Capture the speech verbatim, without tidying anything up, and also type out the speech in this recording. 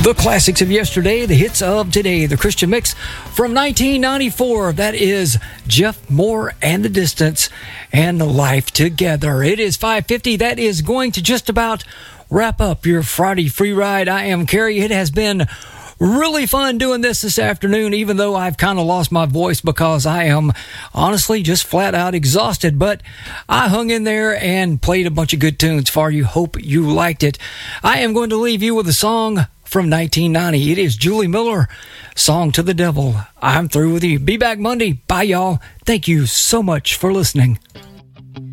The classics of yesterday, the hits of today, the Christian mix from nineteen ninety-four. That is Jeff Moore and the Distance and Life Together. It is five fifty. That is going to just about wrap up your Friday free ride. I am Kerry. It has been really fun doing this this afternoon, even though I've kind of lost my voice because I am honestly just flat out exhausted. But I hung in there and played a bunch of good tunes for you. Hope you liked it. I am going to leave you with a song from nineteen ninety. It is Julie Miller, Song to the Devil. I'm through with you. Be back Monday. Bye, y'all. Thank you so much for listening.